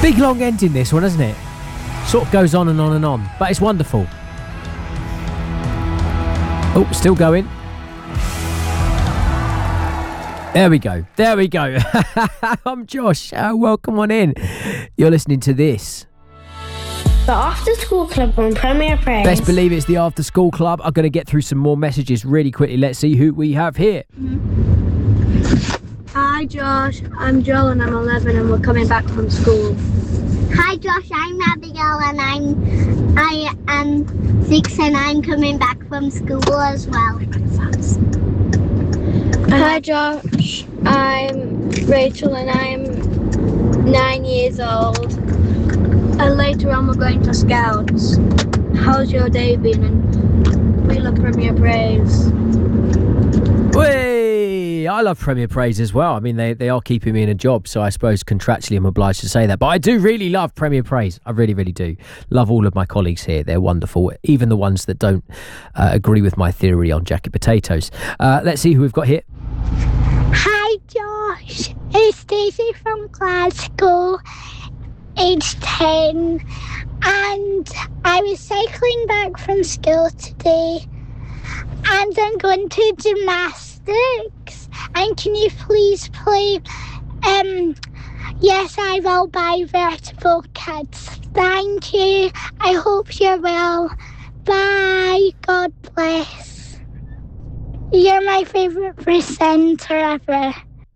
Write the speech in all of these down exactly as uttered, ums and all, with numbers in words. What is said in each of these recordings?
Big long ending this one, isn't it? Sort of goes on and on and on, but it's wonderful. Oh, still going. There we go. There we go. I'm Josh. Uh, welcome on in. You're listening to this. The After School Club on Premier Praise. Best believe it's the After School Club. I'm going to get through some more messages really quickly. Let's see who we have here. Hi Josh, I'm Joel and I'm eleven and we're coming back from school. Hi Josh, I'm Abigail and I'm I am six and I'm coming back from school as well. Hi Josh, I'm Rachel and I'm nine years old. And later on we're going to Scouts. How's your day been? And we love Premier Praise. Whey! I love Premier Praise as well. I mean, they, they are keeping me in a job, so I suppose contractually I'm obliged to say that. But I do really love Premier Praise. I really, really do. Love all of my colleagues here. They're wonderful. Even the ones that don't uh, agree with my theory on jacket potatoes. Uh, let's see who we've got here. Hi Josh, it's Daisy from Glasgow, age ten, and I was cycling back from school today and I'm going to gymnastics, and can you please play um Yes I Will by Vertical Kids. Thank you, I hope you're well. Bye, God bless. You're my favourite presenter ever.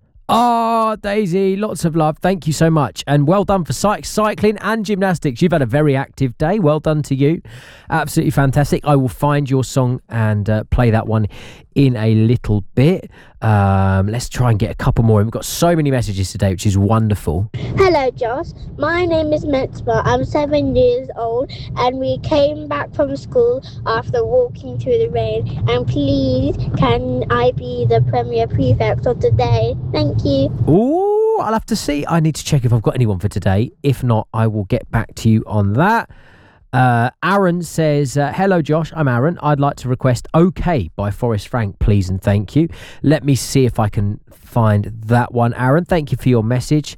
Oh, Daisy, lots of love. Thank you so much. And well done for cy- cycling and gymnastics. You've had a very active day. Well done to you. Absolutely fantastic. I will find your song and uh, play that one in a little bit. Um, let's try and get a couple more. We've got so many messages today, which is wonderful. Hello Josh, my name is Mitzvah. I'm seven years old and we came back from school after walking through the rain. And please, can I be the Premier Prefect of the day? Thank you. Ooh, I'll have to see. I need to check if I've got anyone for today. If not, I will get back to you on that. Uh, Aaron says, uh, hello Josh, I'm Aaron. I'd like to request OK by Forrest Frank, please and thank you. Let me see if I can find that one, Aaron. Thank you for your message.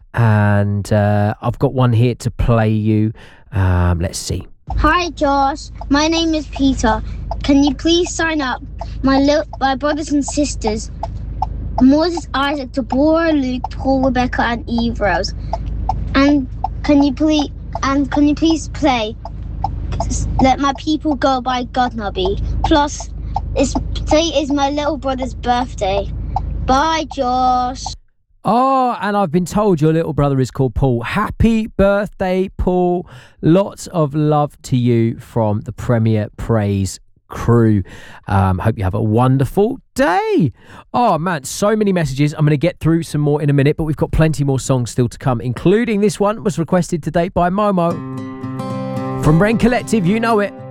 And uh, I've got one here to play you. Um, let's see. Hi Josh, my name is Peter. Can you please sign up my little, my brothers and sisters, Moses, Isaac, Deborah, Luke, Paul, Rebecca, and Eve Rose. And can you please and can you please play Let My People Go by Godnobby? Plus, it's, today is my little brother's birthday. Bye, Josh. Oh, and I've been told your little brother is called Paul. Happy birthday, Paul. Lots of love to you from the Premier Praise crew. Um, hope you have a wonderful day. Oh man, so many messages. I'm going to get through some more in a minute, but we've got plenty more songs still to come, including this one was requested today by Momo from Brain Collective. You know it.